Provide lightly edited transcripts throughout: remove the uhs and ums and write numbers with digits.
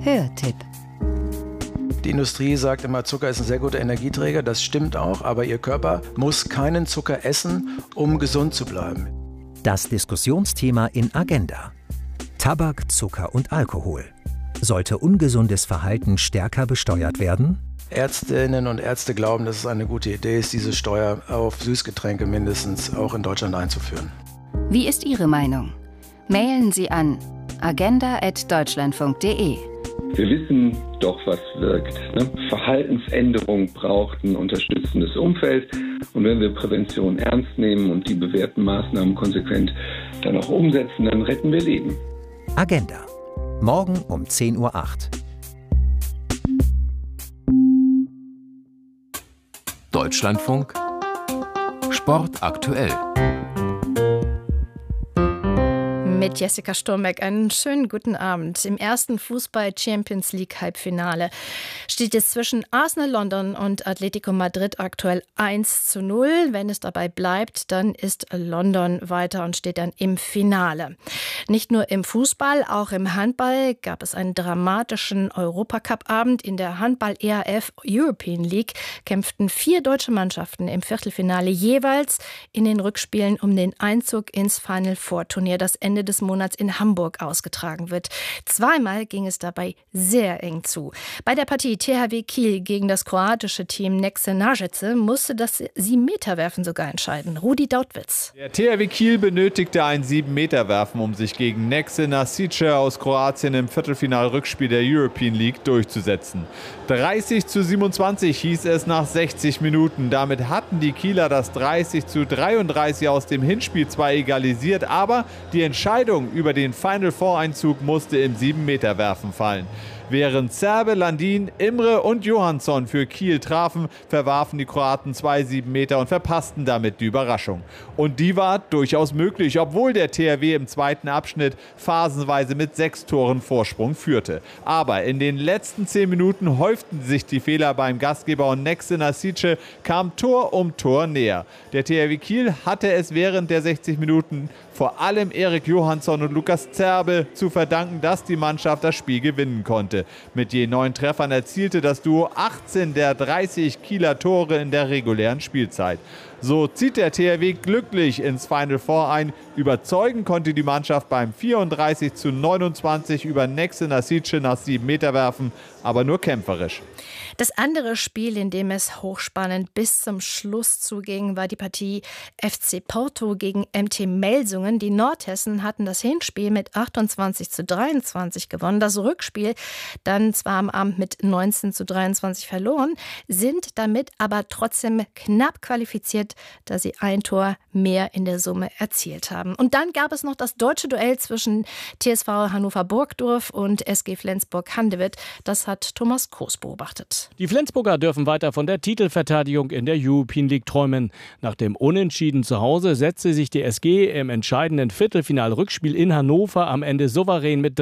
Hörtipp. Die Industrie sagt immer, Zucker ist ein sehr guter Energieträger. Das stimmt auch, aber Ihr Körper muss keinen Zucker essen, um gesund zu bleiben. Das Diskussionsthema in Agenda. Tabak, Zucker und Alkohol. Sollte ungesundes Verhalten stärker besteuert werden? Ärztinnen und Ärzte glauben, dass es eine gute Idee ist, diese Steuer auf Süßgetränke mindestens auch in Deutschland einzuführen. Wie ist Ihre Meinung? Mailen Sie an agenda@deutschlandfunk.de. Wir wissen doch, was wirkt. Verhaltensänderung braucht ein unterstützendes Umfeld. Und wenn wir Prävention ernst nehmen und die bewährten Maßnahmen konsequent dann auch umsetzen, dann retten wir Leben. Agenda. Morgen um 10:08 Uhr. Deutschlandfunk Sport aktuell. Mit Jessica Sturmbeck einen schönen guten Abend. Im ersten Fußball-Champions-League-Halbfinale steht es zwischen Arsenal London und Atletico Madrid aktuell 1:0. Wenn es dabei bleibt, dann ist London weiter und steht dann im Finale. Nicht nur im Fußball, auch im Handball gab es einen dramatischen Europacup-Abend. In der Handball-EAF European League kämpften 4 deutsche Mannschaften im Viertelfinale jeweils in den Rückspielen um den Einzug ins Final Four Turnier, das Ende des Monats in Hamburg ausgetragen wird. Zweimal ging es dabei sehr eng zu. Bei der Partie THW Kiel gegen das kroatische Team Nexe Nažice musste das 7-Meter-Werfen sogar entscheiden. Rudi Dautwitz. Der THW Kiel benötigte ein 7-Meter-Werfen, um sich gegen Nexe Nažice aus Kroatien im Viertelfinal-Rückspiel der European League durchzusetzen. 30:27 hieß es nach 60 Minuten. Damit hatten die Kieler das 30:33 aus dem Hinspiel zwar egalisiert, aber die Entscheidung über den Final Four Einzug musste im 7-Meter-Werfen fallen. Während Serbe, Landin, Imre und Johansson für Kiel trafen, verwarfen die Kroaten 2 7-Meter und verpassten damit die Überraschung. Und die war durchaus möglich, obwohl der THW im zweiten Abschnitt phasenweise mit 6 Toren Vorsprung führte. Aber in den letzten 10 Minuten häuften sich die Fehler beim Gastgeber und Nexe Nažice kam Tor um Tor näher. Der THW Kiel hatte es während der 60 Minuten vor allem Erik Johansson und Lukas Zerbe zu verdanken, dass die Mannschaft das Spiel gewinnen konnte. Mit je 9 Treffern erzielte das Duo 18 der 30 Kieler Tore in der regulären Spielzeit. So zieht der THW glücklich ins Final Four ein. Überzeugen konnte die Mannschaft beim 34:29 über Nexe Nažice nach 7-Meter-Werfen, aber nur kämpferisch. Das andere Spiel, in dem es hochspannend bis zum Schluss zuging, war die Partie FC Porto gegen MT Melsungen. Die Nordhessen hatten das Hinspiel mit 28:23 gewonnen. Das Rückspiel dann zwar am Abend mit 19:23 verloren, sind damit aber trotzdem knapp qualifiziert, da sie ein Tor mehr in der Summe erzielt haben. Und dann gab es noch das deutsche Duell zwischen TSV Hannover Burgdorf und SG Flensburg-Handewitt. Das hat Thomas Koos beobachtet. Die Flensburger dürfen weiter von der Titelverteidigung in der European League träumen. Nach dem Unentschieden zu Hause setzte sich die SG im entscheidenden Viertelfinal-Rückspiel in Hannover am Ende souverän mit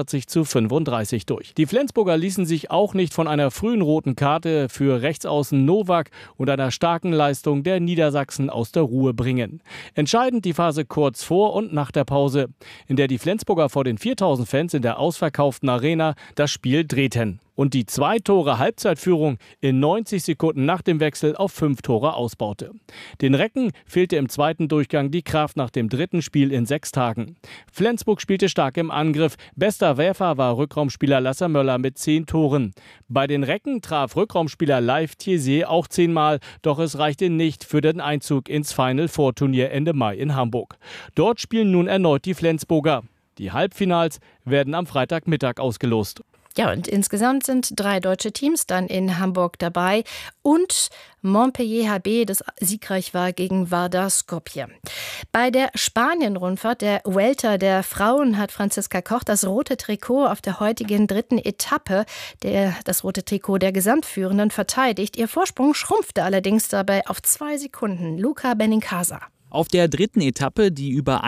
43:35 durch. Die Flensburger ließen sich auch nicht von einer frühen roten Karte für Rechtsaußen Nowak und einer starken Leistung der Niedersachsen aus der Ruhe bringen. Entscheidend die Phase kurz vor und nach der Pause, in der die Flensburger vor den 4000 Fans in der ausverkauften Arena das Spiel drehten und die 2 Tore Halbzeitführung in 90 Sekunden nach dem Wechsel auf 5 Tore ausbaute. Den Recken fehlte im zweiten Durchgang die Kraft nach dem dritten Spiel in 6 Tagen. Flensburg spielte stark im Angriff. Bester Werfer war Rückraumspieler Lasse Möller mit 10 Toren. Bei den Recken traf Rückraumspieler Leif Thiesé auch 10-mal, doch es reichte nicht für den Einzug ins Final Four Turnier Ende Mai in Hamburg. Dort spielen nun erneut die Flensburger. Die Halbfinals werden am Freitagmittag ausgelost. Ja, und insgesamt sind 3 deutsche Teams dann in Hamburg dabei und Montpellier HB, das siegreich war gegen Vardar Skopje. Bei der Spanien-Rundfahrt der Vuelta der Frauen hat Franziska Koch das rote Trikot auf der heutigen 3. Etappe, das rote Trikot der Gesamtführenden, verteidigt. Ihr Vorsprung schrumpfte allerdings dabei auf 2 Sekunden. Luca Benincasa. Auf der 3. Etappe, die über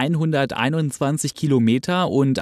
121 Kilometer und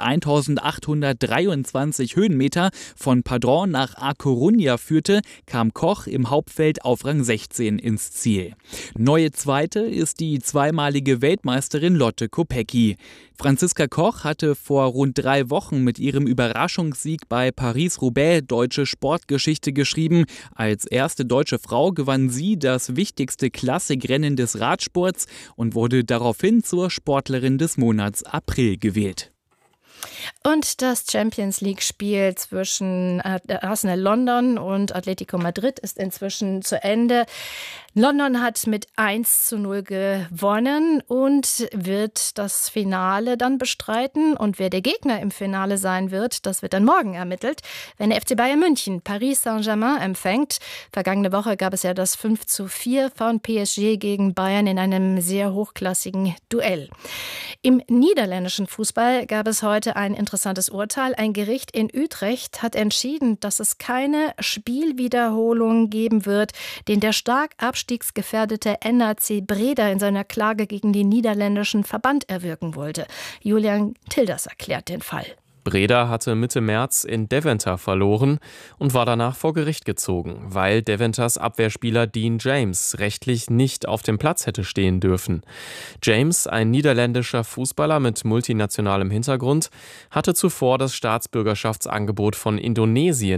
1823 Höhenmeter von Padrón nach A Coruña führte, kam Koch im Hauptfeld auf Rang 16 ins Ziel. Neue Zweite ist die zweimalige Weltmeisterin Lotte Kopecky. Franziska Koch hatte vor rund 3 Wochen mit ihrem Überraschungssieg bei Paris-Roubaix deutsche Sportgeschichte geschrieben. Als erste deutsche Frau gewann sie das wichtigste Klassikrennen des Radsports und wurde daraufhin zur Sportlerin des Monats April gewählt. Und das Champions-League-Spiel zwischen Arsenal London und Atletico Madrid ist inzwischen zu Ende. London hat mit 1:0 gewonnen und wird das Finale dann bestreiten. Und wer der Gegner im Finale sein wird, das wird dann morgen ermittelt, wenn der FC Bayern München Paris Saint-Germain empfängt. Vergangene Woche gab es ja das 5:4 von PSG gegen Bayern in einem sehr hochklassigen Duell. Im niederländischen Fußball gab es heute ein interessantes Urteil. Ein Gericht in Utrecht hat entschieden, dass es keine Spielwiederholung geben wird, den der stark abstiegsgefährdete NAC Breda in seiner Klage gegen den niederländischen Verband erwirken wollte. Julian Tilders erklärt den Fall. Breda hatte Mitte März in Deventer verloren und war danach vor Gericht gezogen, weil Deventers Abwehrspieler Dean James rechtlich nicht auf dem Platz hätte stehen dürfen. James, ein niederländischer Fußballer mit multinationalem Hintergrund, hatte zuvor das Staatsbürgerschaftsangebot von Indonesien